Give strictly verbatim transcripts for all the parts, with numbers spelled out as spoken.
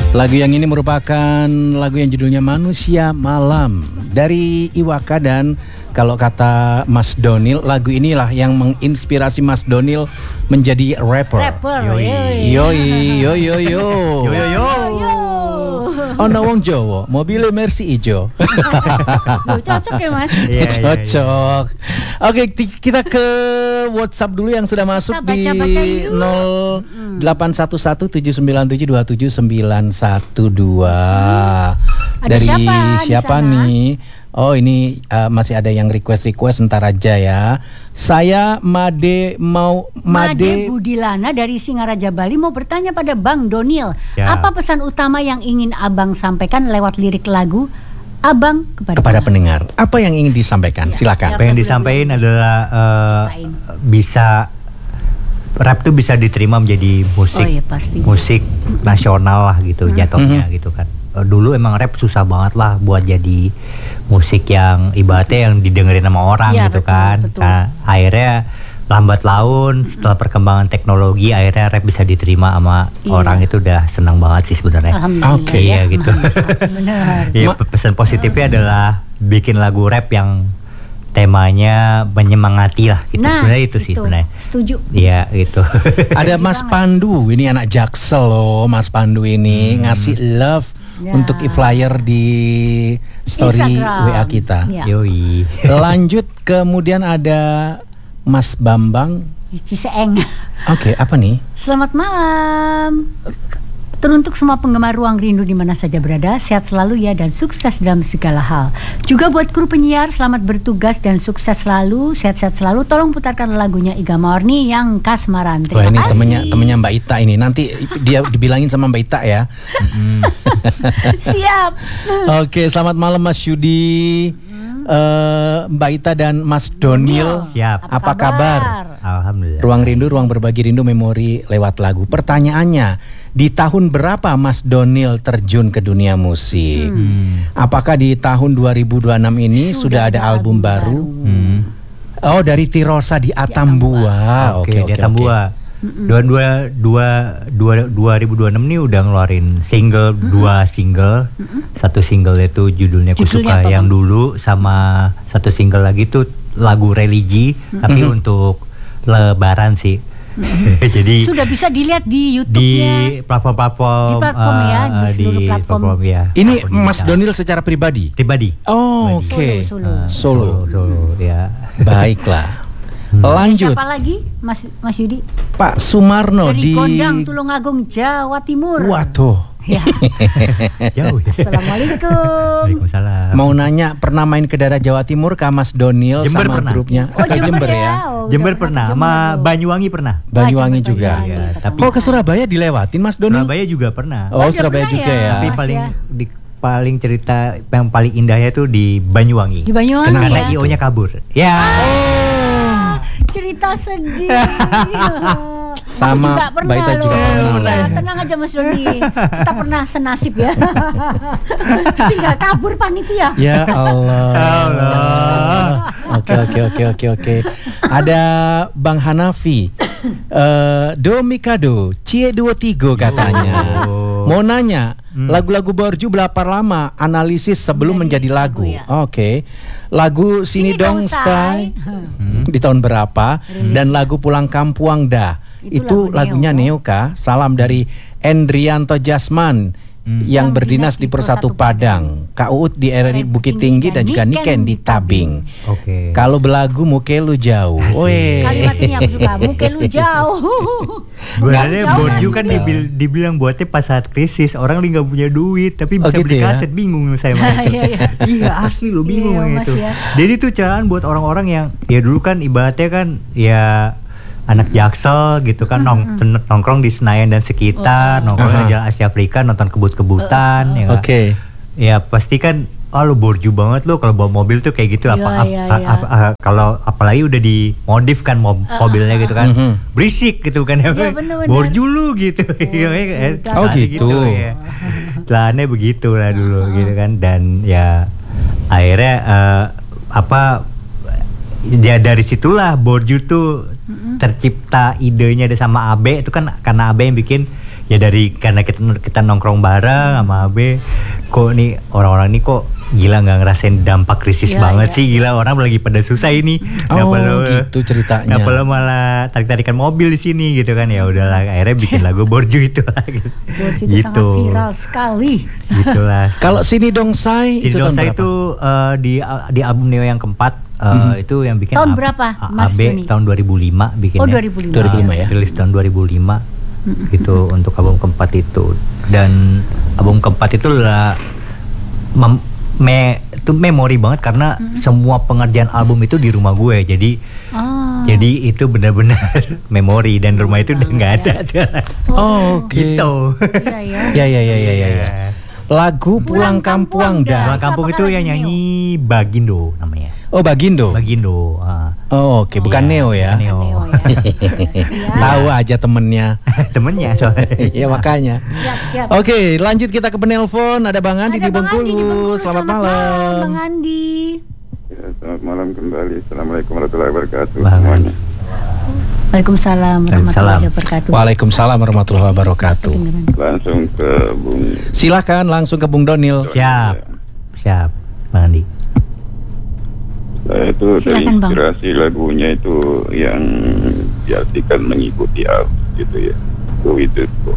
Lagu yang ini merupakan lagu yang judulnya Manusia Malam dari Iwaka, dan kalau kata Mas Donil, lagu inilah yang menginspirasi Mas Donil menjadi rapper. Rapper. Yoi, yoi, yo yo yo. Yo yo yo. Ono wong Jawa, mobilnya Mercy ijo. Loh, cocok ya Mas? Iya, Cocok. Oke, ti- kita ke WhatsApp dulu yang sudah masuk Kita di baca-bacain dulu. nol delapan satu satu tujuh sembilan tujuh dua tujuh sembilan satu dua. Ada Dari siapa di siapa sana? nih? Oh, ini uh, masih ada yang request-request, ntar aja ya. Saya Made mau Made Made Budilana dari Singaraja Bali mau bertanya pada Bang Donil, Siap. apa pesan utama yang ingin Abang sampaikan lewat lirik lagu Abang kepada, kepada pendengar. Apa yang ingin disampaikan? Ya, Silakan. Apa yang disampaikan adalah uh, Ceritain. bisa rap tuh bisa diterima menjadi musik Oh iya, pasti. musik nasional lah gitu jatuhnya gitu kan. Uh, dulu emang rap susah banget lah buat jadi musik yang ibaratnya yang didengerin sama orang Iya, gitu betul, kan. betul. Nah, akhirnya lambat laun setelah perkembangan teknologi akhirnya rap bisa diterima sama Iya. orang, itu udah senang banget sih sebenarnya. Alhamdulillah. Oke, ya. iya gitu. Benar. Iya, Ma- pesan positifnya adalah bikin lagu rap yang temanya menyemangati lah gitu. Nah, Sebenarnya itu sih sebenarnya. Setuju. Iya gitu. Ada Mas Pandu, ini anak Jaksel loh. Mas Pandu ini Hmm. ngasih love Ya. untuk e-flyer di story Instagram. W A kita. Ya. Yoi. Lanjut, kemudian ada Mas Bambang. Ciseeng. Oke, apa nih? Selamat malam. Teruntuk semua penggemar Ruang Rindu di mana saja berada, sehat selalu ya dan sukses dalam segala hal. Juga buat kru penyiar, selamat bertugas dan sukses selalu, sehat-sehat selalu. Tolong putarkan lagunya Iga Morni yang Kasmaran. Wah, Terima ini kasih. temennya temennya Mbak Ita ini. Nanti dia dibilangin sama Mbak Ita ya. Siap. Oke, selamat malam Mas Yudi, eh, Mbak Ita dan Mas Donil. Siap. Apa kabar? Alhamdulillah. Ruang Rindu, ruang berbagi rindu, memori lewat lagu. Pertanyaannya, di tahun berapa Mas Donil terjun ke dunia musik? Hmm. Apakah di tahun dua ribu dua puluh enam ini sudah, ada album, baru? Hmm. Oh, dari Tirosa di Atambua. Oke, Oke, di oke, Atambua. Dua dua dua dua dua ribu dua puluh enam nih udah ngeluarin single, dua single. Satu single itu judulnya Ku Judulnya Suka apa, yang Bang? dulu, sama satu single lagi tuh lagu religi, tapi Mhm. untuk Lebaran sih. Jadi Sudah bisa dilihat di di YouTube-nya. platform-platform, Di platform ya, eh, di eh, seluruh platform. ya. Ini Platform Mas digital. Donil secara pribadi? Pribadi. Oh, oke. Pribadi. Solo, Eh, Solo. Solo, ya. Baiklah. Hmm. Lanjut, Siapa lagi, Mas Mas Yudi? Pak Sumarno Dari di Gondang, Tulungagung, Jawa Timur. Waduh. Ya. Jauh ya. Assalamualaikum. Waalaikumsalam. Mau nanya, pernah main ke daerah Jawa Timur kah Mas Donil Jember sama pernah. grupnya? Oh, Ke Jember, ya. Oh, udah Jember pernah, ke sama Jember. Banyuwangi pernah. Banyuwangi Jember, juga. Banyuwangi, Iya, ketemu. tapi- Oh, ke Surabaya dilewatin Mas Donil? Surabaya juga pernah. Oh, Oh, udah Surabaya pernah juga ya? ya. Tapi Mas paling ya. di paling cerita yang paling indahnya tuh di Banyuwangi. Di Banyuwangi Kenapa? Karena ya. I O-nya kabur. Ya. Cerita sedih. Sama Aku juga pernah Mbak Ita juga loh. pernah. Ya, tenang aja Mas Doni. Kita pernah senasib ya. Tinggal kabur panitia. Ya Allah. Allah. Oke oke oke oke oke. Ada Bang Hanafi. Eh Do Mikado, Cie Duo Tigo katanya. Oh. Mau nanya, Hmm. lagu-lagu Borju berapa lama analisis sebelum menjadi Menjadi lagu? lagu, ya. Oke. Lagu Sini, Sini Dong Dong Stay Hmm. di tahun berapa? Dan lagu Pulang Kampuang Dah. Itu, Itu lagunya lagu Neo. Neo kah? Salam dari Endrianto Jasman. Hmm. Yang Yang berdinas berdinas di di Persatu Persatu Padang, Kak Uut di R R I Bukit Tinggi dan juga Niken di Tabing. Oke. Kalau belagu muke lu jauh. Asik. Weh. Kalimat ini aku suka. Muke lu jauh. Sebenarnya Jauh Borju masih kan jauh. dibil- dibilang buatnya pas saat krisis, orang lagi nggak punya duit tapi Oh, bisa gitu beli ya? kaset, bingung saya sama itu. Iya, iya. Iya asli lo bingung Iya, Mas, gitu. ya. Jadi itu carahan buat orang-orang yang ya dulu kan ibaratnya kan ya anak Jaksel gitu kan nong nongkrong di Senayan dan sekitar, Oh. nongkrong Aha. di Jalan Asia Afrika, nonton kebut-kebutan, ya nggak? Oke. Ya pasti kan, oh lu Borju banget lo kalau bawa mobil tuh kayak gitu. Iya, apa ap- iya, a- iya. ap- a- kalau apalagi udah dimodif kan mob- Uh, mobilnya uh, gitu kan, Mhm. berisik gitu kan ya. Iya, bener-bener. Borju lu gitu. Iya, Borju, kan? dah. Oh, Celana gitu. ya. Celananya begitu lah dulu gitu kan, dan ya akhirnya eh, apa ya dari situlah Borju tuh tercipta idenya ada sama Abe itu kan, karena Abe yang bikin ya dari karena kita kita nongkrong bareng sama Abe, kok nih orang-orang ini kok gila nggak ngerasain dampak krisis Ya, banget ya. sih, gila orang lagi pada susah ini. Nggak Oh, perlu gitu ceritanya. nggak perlu malah tarik-tarikan mobil di sini gitu kan, ya udahlah akhirnya bikin lagu Borju itu lah. Gitu. Borju itu sangat viral sekali. Gitulah. Kalau Sini Dong Sai Sini itu Dong tahun Sai berapa? itu uh, di di album Neo yang keempat, uh, Mhm. itu yang bikin Tahun A- berapa, A- Mas A B Doni? tahun dua ribu lima bikinnya. Oh, dua ribu lima. dua ribu lima ya? Rilis tahun dua ribu lima gitu untuk album keempat itu. Dan album keempat itu lah mem- me itu memori banget karena semua pengerjaan album itu di rumah gue. Jadi Oh. jadi itu benar-benar memori dan rumah itu udah nggak ada sekarang. Oh, oke. Gitu. Iya ya. Ya ya ya ya ya. ya. Lagu Pulang Pulang Kampung Kampung dah. Pulang Kampung Apakah itu lagu yang Neo? nyanyi Bagindo namanya. Oh, Bagindo. Bagindo. ah. Oh, oke, bukan Iya, Neo ya. bukan Neo. Neo ya. Siap. Tahu aja temennya. Temennya soalnya. Iya makanya. Siap, siap. Oke, lanjut kita ke penelpon. Ada Bang Andi Ada di Bang Andi di Bengkulu. Bengkulu. Selamat Bang malam. Andi. Ya, selamat malam kembali. Assalamualaikum warahmatullahi wabarakatuh Bang semuanya. Waalaikumsalam warahmatullahi wabarakatuh. Waalaikumsalam warahmatullahi wabarakatuh. Kedengeran. Langsung ke Bung. Silakan langsung ke Bung Donil. Siap. Siap. Bang Andi. Saya itu Silakan, Bang. terinspirasi lagunya itu yang diartikan mengikuti arus gitu ya. Go with the flow.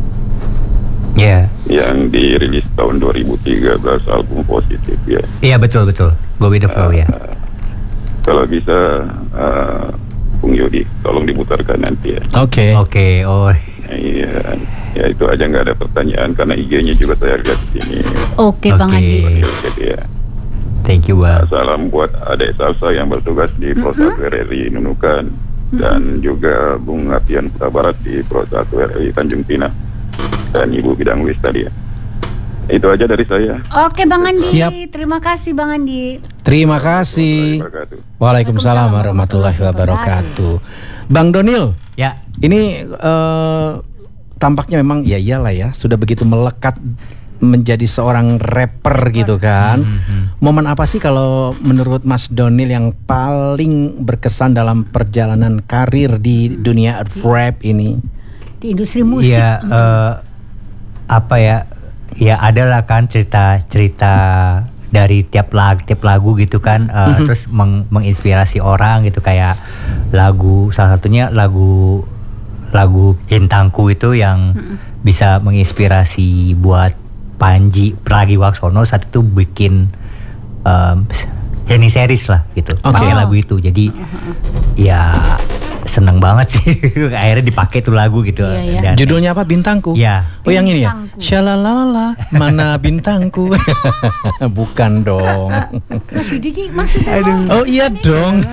Ya. Yang dirilis tahun dua ribu tiga belas, album Positif ya. Iya betul betul. Go with the flow ya. Uh, kalau bisa uh, Bung Yodi tolong diputarkan nanti ya. Oke. Oke. Oh. Iya, ya itu aja nggak ada pertanyaan karena I G-nya juga saya lihat di sini. Oke, Bang Oke. Andi. Jadi ya. Thank you Bang. Salam buat adik salsa yang bertugas di Pro satu R R I Nunukan dan juga Bung Apian Kota Barat di Pro satu R R I Tanjung Pinang dan Ibu Bidang Wis tadi ya. Itu aja dari saya. Oke, Bang Andi. Siap. Terima kasih, Bang Andi. Terima kasih. Wabarakatuh. Waalaikumsalam warahmatullahi wabarakatuh. Bang Donil, Ya. ini eh, tampaknya memang ya iyalah ya, sudah begitu melekat menjadi seorang rapper gitu kan. Mhm. Momen apa sih kalau menurut Mas Donil yang paling berkesan dalam perjalanan karir di dunia rap ini? Di industri musik. Iya. eh, apa ya? Ya adalah kan cerita-cerita dari tiap lagu tiap lagu gitu kan, eh, Mhm. terus meng- menginspirasi orang gitu, kayak lagu salah satunya lagu lagu Hintangku itu yang bisa menginspirasi buat Panji Pragiwaksono saat itu bikin um, Henny series lah gitu, Oke. pakai Oh. lagu itu. Jadi ya seneng banget sih akhirnya dipakai tuh lagu gitu. Iya, iya. Dan- Judulnya apa? Bintangku. Ya. Oh yang ini ya? Bintangku. Shalalala, mana bintangku? Bukan dong. Mas Yudi ki maksudnya Oh iya dong.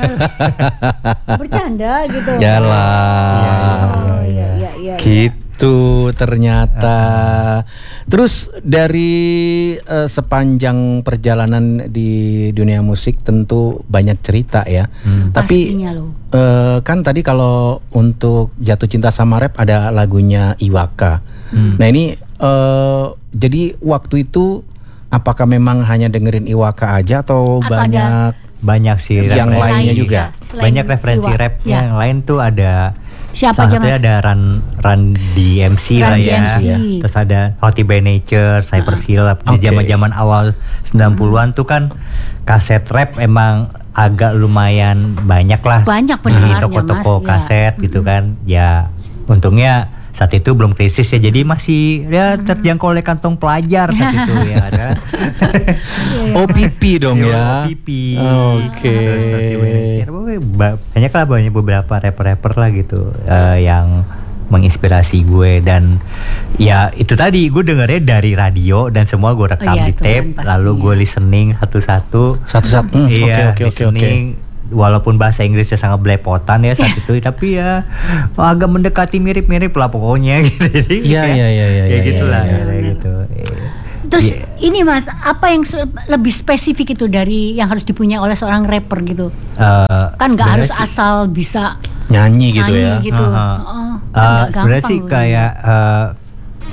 bercanda gitu. Yalah. Oh, iya, iya, iya. Gitu ternyata. Terus dari eh, sepanjang perjalanan di dunia musik tentu banyak cerita ya. Hmm. Tapi Pastinya loh. eh, kan tadi kalau untuk Jatuh Cinta Sama Rap ada lagunya Iwaka. Hmm. Nah ini eh, jadi waktu itu apakah memang hanya dengerin Iwaka aja atau, Atau banyak Banyak sih Yang referensi. lainnya juga? Selain Banyak referensi Iwa. rap Ya. yang lain tuh ada. Siapa salah aja, satunya Mas? ada Run Run D M C Run lah D ya. M C. Terus ada Hottie by Nature, Cyper Syllab. Di Oke. zaman-zaman awal sembilan puluhan tuh kan kaset rap emang agak lumayan banyak lah. Banyak di pendengarnya, toko-toko Mas, ya. kaset gitu kan. Ya untungnya saat itu belum krisis ya, jadi masih ya terjangkau oleh kantong pelajar saat itu ya ada. O P P dong ya. O P P. Oke. Terus Hottie by Nature. Pokoknya ba- banyak lah, banyak beberapa rapper-rapper lah gitu eh, yang menginspirasi gue. Dan ya itu tadi gue dengernya dari radio dan semua gue rekam Oh iya, di itu tape, kan lalu pastinya. gue listening satu-satu. Satu-satu. Hmm, Iya, oke oke oke oke. listening. Walaupun bahasa Inggrisnya sangat belepotan ya saat itu, tapi ya agak mendekati mirip-mirip lah pokoknya gitu. Jadi Iya, ya, iya, iya, iya, ya iya, gitulah iya, kayak iya. gitu. Terus Iya. ini Mas, apa yang su- lebih spesifik itu dari yang harus dipunya oleh seorang rapper gitu? Eh, Kan nggak harus sebenarnya sih- asal bisa Nyanyi gitu nyanyi ya. gitu. Aha. Oh, kan Eh, nggak sebenarnya gampang sih loh. kayak eh,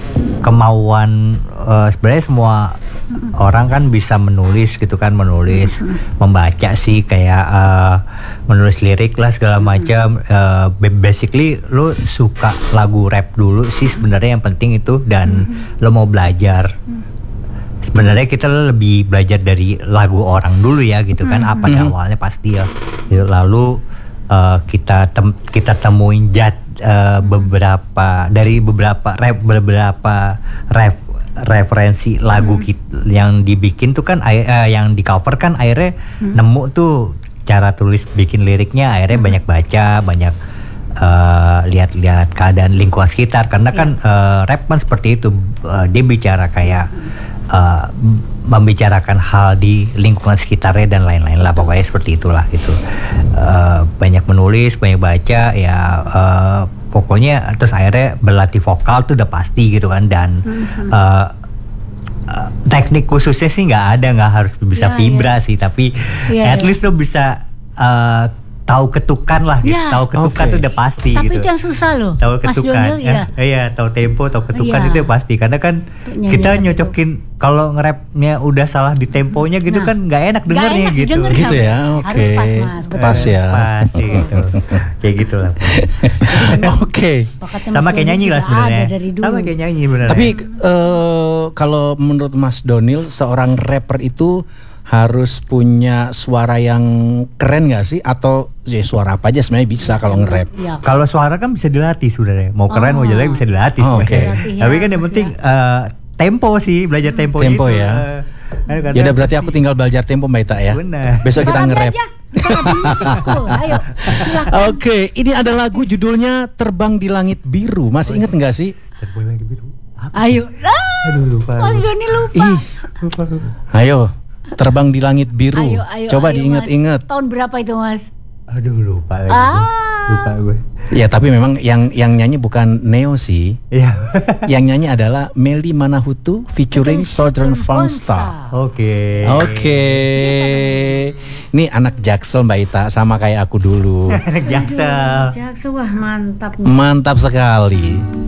kemauan uh, sebenarnya semua orang kan bisa menulis gitu kan, menulis, membaca sih kayak uh, menulis lirik lah segala macam. Uh, basically lu suka lagu rap dulu sih sebenarnya yang penting itu, dan lo mau belajar. Sebenarnya kita lebih belajar dari lagu orang dulu ya gitu kan, apa yang awalnya pasti ya. Lalu uh, kita tem kita temuin jad uh, beberapa dari beberapa rap beberapa rap referensi lagu hmm. kita, yang dibikin tuh kan uh, yang di cover kan akhirnya hmm. nemu tuh cara tulis bikin liriknya, akhirnya hmm. banyak baca, banyak uh, lihat-lihat keadaan lingkungan sekitar, karena yeah. kan uh, rap kan seperti itu, uh, dia bicara kayak uh, membicarakan hal di lingkungan sekitarnya dan lain-lain lah, pokoknya seperti itulah gitu. Uh, banyak menulis, banyak baca ya. Uh, Pokoknya terus akhirnya berlatih vokal tuh udah pasti gitu kan, dan mm-hmm. uh, uh, teknik khususnya sih nggak ada, nggak harus bisa yeah, vibra yeah. sih, tapi yeah, at yeah. least lo bisa uh, tahu ketukan lah, gitu. Yeah. Tahu ketukan okay. tuh udah pasti. Tapi gitu. Itu yang susah loh. Tahu ketukan, Mas Donil, ya. eh, iya, tahu tempo, tahu ketukan yeah. itu pasti. Karena kan Nyanyi kita nyocokin kalau nge-rapnya udah salah di temponya gitu nah. kan nggak enak dengernya enak gitu. Denger, gitu ya, oke. Okay. Harus pas mas, betul. Pas ya. Pas gitu. Kayak gitu lah. Oke. Okay. Sama kayak nyanyi lah sebenarnya. Sama kayak nyanyi benar. Tapi uh, kalau menurut Mas Donil, seorang rapper itu harus punya suara yang keren nggak sih, atau ya suara apa aja sebenarnya bisa kalau nge-rap? Ya. Kalau suara kan bisa dilatih sebenarnya, mau keren oh. mau jelek bisa dilatih. Oh, oke. Okay. Ya, tapi kan yang penting ya. uh, tempo sih, belajar tempo. Tempo itu. ya. Uh, ya udah berarti aku tinggal belajar tempo Mbak Ita ya. Benar. Besok kita nge-rap. Ayo, Oke, okay, ini ada lagu judulnya Terbang di Langit Biru. Masih ingat nggak sih? Terbang di Langit Biru. Apa? Ayo. Ah, Aduh lupa. Mas Doni lupa. Ih. Lupa. Ayo. Terbang di Langit Biru. Ayo, ayo, coba ayo, diingat-ingat. Tahun berapa itu Mas? Aduh lupa lagi. Ah. Lupa gue. Ya tapi memang yang yang nyanyi bukan Neo sih. Iya. Yang nyanyi adalah Melly Manahutu featuring Southern Fun Star. Oke. Oke. Ini anak Jaksel Mbak Ita, sama kayak aku dulu. Anak Jaksel. Jaksel, wah mantap. Mantap sekali.